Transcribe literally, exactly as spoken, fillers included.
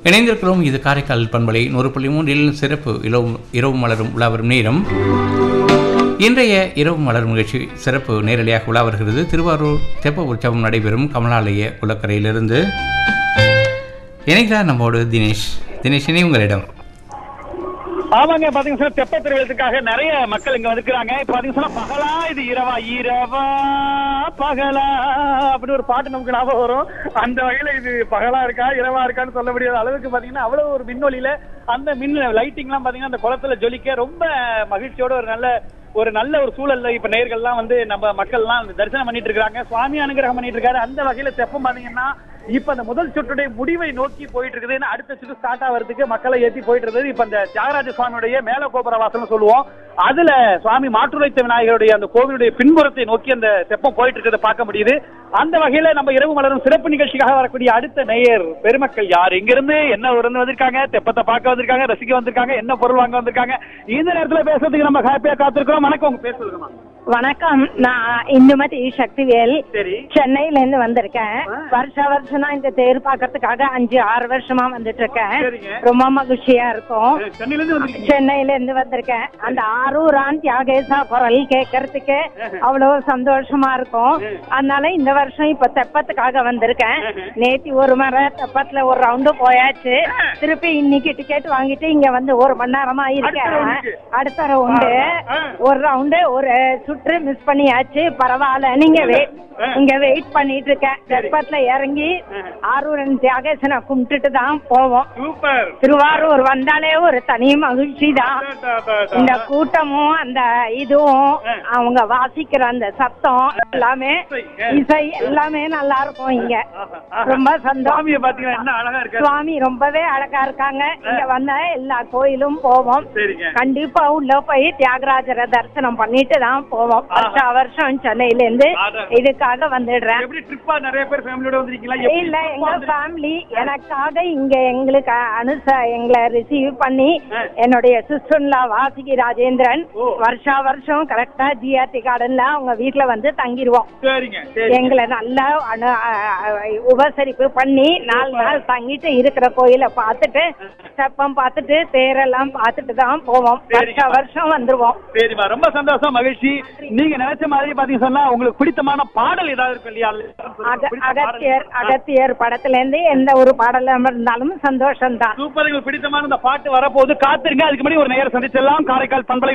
இணைந்திருக்கிறோம். இது காரைக்கால் பண்பலை நூறு புள்ளி மூன்றில் சிறப்பு இரவு இரவு மலரும் உலா வரும் நேரம். இன்றைய இரவு மலரும் நிகழ்ச்சி சிறப்பு நேரடியாக உலா வருகிறது. திருவாரூர் தெப்ப உற்சவம் நடைபெறும் கமலாலய குளக்கரையிலிருந்து இணைகிறார் நம்மோடு தினேஷ். தினேஷ், இனி உங்களிடம். ஆமாங்க, பாத்தீங்கன்னா தெப்ப திருவிழத்துக்காக நிறைய மக்கள் இங்க வந்துக்கிறாங்க. இப்ப பாத்தீங்கன்னா பகலா இது இரவா இரவா பகலா அப்படின்னு ஒரு பாட்டு நமக்கு ஞாபகம் வரும். அந்த வகையில இது பகலா இருக்கா இரவா இருக்கான்னு சொல்ல முடியாத அளவுக்கு பாத்தீங்கன்னா அவ்வளவு ஒரு மின்னொலியில அந்த மின் லைட்டிங் எல்லாம் பாத்தீங்கன்னா அந்த குளத்துல ஜொலிக்க ரொம்ப மகிழ்ச்சியோட ஒரு நல்ல ஒரு நல்ல ஒரு சூழல்ல இப்ப நேயர்கள்லாம் வந்து நம்ம மக்கள் எல்லாம் தரிசனம் பண்ணிட்டு இருக்காங்க. சுவாமி அனுகிரகம் பண்ணிட்டு இருக்காரு. அந்த வகையில தெப்பம் பாத்தீங்கன்னா இப்ப அந்த முதல் சுற்றுடைய முடிவை நோக்கி போயிட்டு இருக்குது. அடுத்த சுற்று ஸ்டார்ட் ஆகிறதுக்கு மக்களை ஏற்றி போயிட்டு இருக்குது. இப்ப இந்த தியாகராஜ சுவாமியுடைய மேல கோபுர வாசல் சொல்லுவோம், அதுல சுவாமி மாற்றுரைத்த விநாயகருடைய அந்த கோவிலுடைய பின்புறத்தை நோக்கி அந்த தெப்பம் போயிட்டு இருக்கிறத பார்க்க முடியுது. அந்த வகையில நம்ம இரவு மலரும் சிறப்பு நிகழ்ச்சிக்காக வரக்கூடிய அடுத்த நேயர் பெருமக்கள் யார், எங்கிருந்து என்ன உடனே வந்திருக்காங்க, தெப்பத்தை பார்க்க வந்திருக்காங்க, ரசிக்க வந்திருக்காங்க, என்ன பொருள் வாங்க வந்திருக்காங்க, இந்த நேரத்துல பேசுறதுக்கு நம்ம ஹாப்பியா காத்திருக்கிறோம். வணக்கம், உங்க பேர் சொல்லுங்கம்மா. வணக்கம், நான் இந்துமதி சக்திவேல், சென்னையில இருந்து வந்திருக்கேன். வருஷ வருஷம் நான் இந்த தேர் பாக்கிறதுக்காக அஞ்சு ஆறு வருஷமா வந்துட்டு இருக்கேன். ரொம்ப மகிழ்ச்சியா இருக்கும். சென்னையில இருந்து வந்திருக்கேன். அந்த ஆரூரான் தியாகேசா குரல் கேட்கறதுக்கு அவ்வளவு சந்தோஷமா இருக்கும். அதனால இந்த வருஷம் இப்ப தெப்பத்துக்காக வந்திருக்கேன். நேத்தி ஒரு மணி தெப்பத்துல ஒரு ரவுண்டு போயாச்சு. திருப்பி இன்னைக்கு டிக்கெட் வாங்கிட்டு இங்க வந்து ஒரு மணி நேரமா இருக்கேன். அடுத்த ரவுண்டு ஒரு ரவுண்டு ஒரு சுற்று மிஸ் பண்ணியாச்சு. பரவாயில்ல, நீங்க இங்க வெயிட் பண்ணிட்டு இருக்கேன். தெப்பத்துல இறங்கி ஆரூரன் தியாகேசனை கும்பிட்டுட்டு தான் போவோம். திருவாரூர் வந்தாலே ஒரு தனி மகிழ்ச்சி தான். இந்த கூட்டமும் அந்த இதுவும் அவங்க வாசிக்கிற அந்த சத்தம் எல்லாமே இசை எல்லாமே நல்லா இருக்கும். இங்க ரொம்ப சந்தோஷம். சுவாமி ரொம்பவே அழகா இருக்காங்க. இங்க வந்தா எல்லா கோயிலும் போவோம். கண்டிப்பா உள்ள போய் தியாகராஜரை தரிசனம் பண்ணிட்டு தான் போவோம். வருஷ வருஷம் சென்னையில இருந்து இதுக்காக வந்துடுறேன். இல்ல, எங்க ஃபேமிலி எனக்காக இங்க எங்களுக்கு அனுச எங்களை ரிசீவ் பண்ணி என்னுடைய சிஸ்டர்ல வாசிகி ராஜேந்திரன் வருஷா வருஷம் கரெக்டா ஜிஆர்டி கார்டன்ல அவங்க வீட்டுல வந்து தங்கிடுவோம். எங்களை நல்லா உபசரிப்பு பண்ணி நாலு நாள் தங்கிட்டு இருக்கிற கோயிலை பார்த்துட்டு தெப்பம் பார்த்துட்டு தேரெல்லாம் பார்த்துட்டு தான் போவோம். வருஷா வருஷம் வந்துருவோம். சரிமா, ரொம்ப சந்தோஷம், மகிழ்ச்சி. நீங்க நினைச்ச மாதிரி பாத்தீங்க சொன்னா உங்களுக்கு பிடித்தமான பாடல் ஏதாவது இருக்கு இல்லையா? அகத்தியர் அகத்தியர் படத்துல இருந்து எந்த ஒரு பாடல் இருந்தாலும் சந்தோஷம் தான். சூப்பர். உங்களுக்கு பிடித்தமான இந்த பாட்டு வரப்போது காத்திருங்க. அதுக்கு முன்னாடி ஒரு நேரம் சந்திச்செல்லாம் காரைக்கால் பண்பலை